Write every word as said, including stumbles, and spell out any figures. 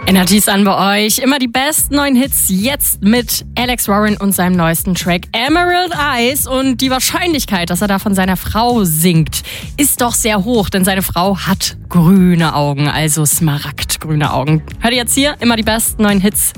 Energies an bei euch. Immer die besten neuen Hits jetzt mit Alex Warren und seinem neuesten Track Emerald Eyes. Und die Wahrscheinlichkeit, dass er da von seiner Frau singt, ist doch sehr hoch, denn seine Frau hat grüne Augen, also smaragdgrüne Augen. Hört ihr jetzt hier immer die besten neuen Hits